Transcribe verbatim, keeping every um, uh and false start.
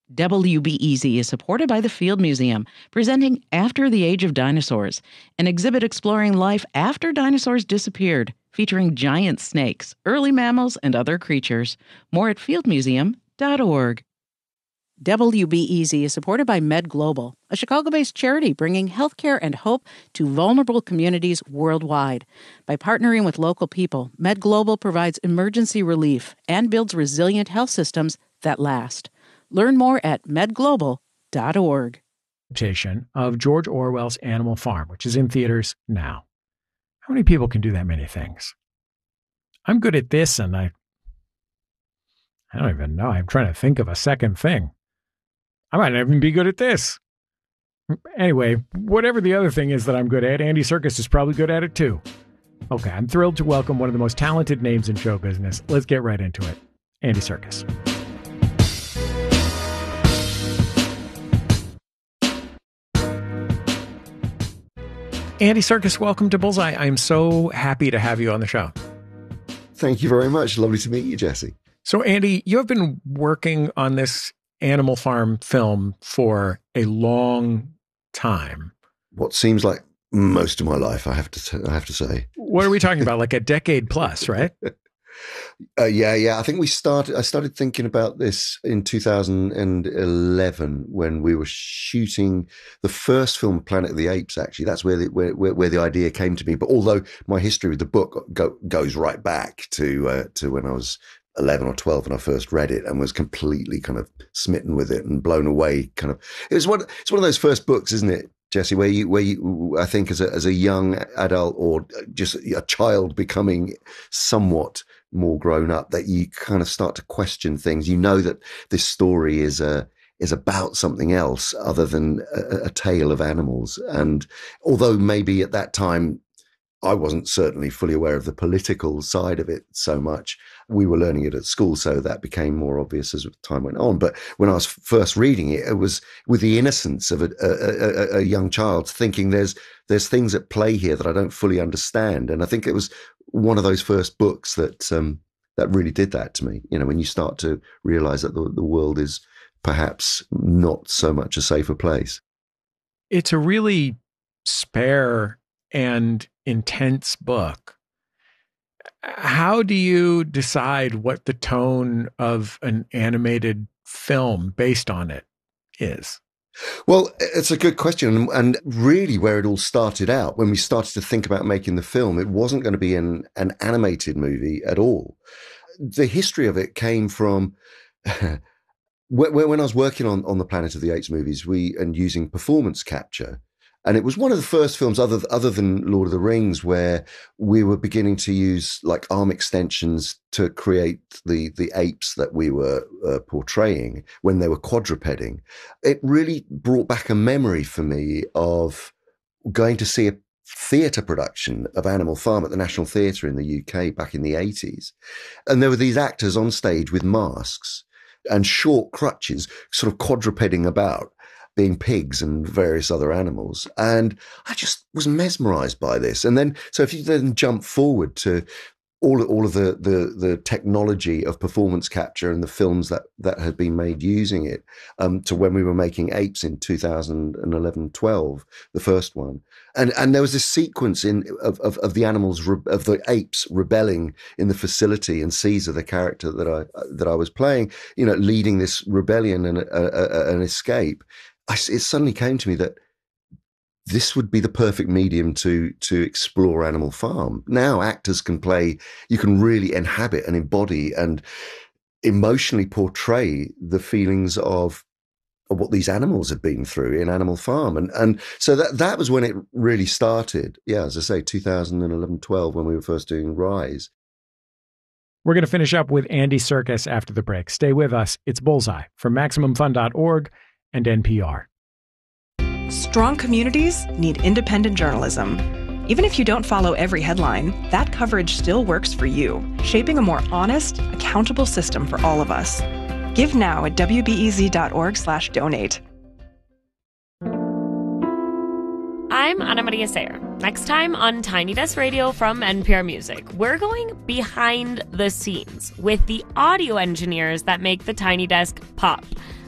W B E Z is supported by the Field Museum, presenting After the Age of Dinosaurs, an exhibit exploring life after dinosaurs disappeared, featuring giant snakes, early mammals, and other creatures. More at field museum dot org. W B E Z is supported by Med Global, a Chicago-based charity bringing healthcare and hope to vulnerable communities worldwide. By partnering with local people, Med Global provides emergency relief and builds resilient health systems that last. Learn more at med global dot org. Adaptation of George Orwell's Animal Farm, which is in theaters now. How many people can do that many things? I'm good at this, and I I don't even know. I'm trying to think of a second thing. I might not even be good at this. Anyway, whatever the other thing is that I'm good at, Andy Serkis is probably good at it too. Okay, I'm thrilled to welcome one of the most talented names in show business. Let's get right into it. Andy Serkis. Andy Serkis, welcome to Bullseye. I'm so happy to have you on the show. Thank you very much. Lovely to meet you, Jesse. So, Andy, you have been working on this Animal Farm film for a long time. What seems like most of my life, I have to t- I have to say. What are we talking about? Like a decade plus, right? uh, yeah, yeah. I think we started. I started thinking about this in two thousand eleven when we were shooting the first film, Planet of the Apes. Actually, that's where the where, where, where the idea came to me. But although my history with the book go, goes right back to uh, to when I was eleven or twelve when I first read it and was completely kind of smitten with it and blown away. Kind of, it was one. It's one of those first books, isn't it, Jesse? Where you, where you, I think, as a as a young adult or just a child becoming somewhat more grown up, that you kind of start to question things. You know that this story is a is about something else other than a, a tale of animals. And although maybe at that time I wasn't certainly fully aware of the political side of it so much. We were learning it at school, so that became more obvious as time went on. But when I was first reading it, it was with the innocence of a, a, a, a young child, thinking there's there's things at play here that I don't fully understand. And I think it was one of those first books that um, that really did that to me. You know, when you start to realize that the, the world is perhaps not so much a safer place. It's a really spare and intense book. How do you decide what the tone of an animated film based on it is? Well, it's a good question. And really where it all started out, when we started to think about making the film, it wasn't going to be an, an animated movie at all. The history of it came from when I was working on, on the Planet of the Apes movies, we and using performance capture. And it was one of the first films, other other than Lord of the Rings, where we were beginning to use like arm extensions to create the the apes that we were uh, portraying when they were quadrupeding. It really brought back a memory for me of going to see a theatre production of Animal Farm at the National Theatre in the U K back in the eighties. And there were these actors on stage with masks and short crutches, sort of quadrupeding about, being pigs and various other animals. And I just was mesmerized by this. And then, so if you then jump forward to all, all of the, the, the technology of performance capture and the films that, that had been made using it, um, to when we were making Apes in two thousand eleven, twelve, the first one. And, and there was this sequence in, of, of, of the animals, of the apes rebelling in the facility, and Caesar, the character that I, that I was playing, you know, leading this rebellion and a, a, an escape. I, it suddenly came to me that this would be the perfect medium to to explore Animal Farm. Now actors can play, you can really inhabit and embody and emotionally portray the feelings of, of what these animals have been through in Animal Farm. And and so that that was when it really started. Yeah, as I say, two thousand eleven, twelve, when we were first doing Rise. We're going to finish up with Andy Serkis after the break. Stay with us. It's Bullseye from Maximum Fun dot org. And N P R. Strong communities need independent journalism. Even if you don't follow every headline, that coverage still works for you, shaping a more honest, accountable system for all of us. Give now at W B E Z dot org slash donate. I'm Ana Maria Sayer. Next time on Tiny Desk Radio from N P R Music, we're going behind the scenes with the audio engineers that make the Tiny Desk pop.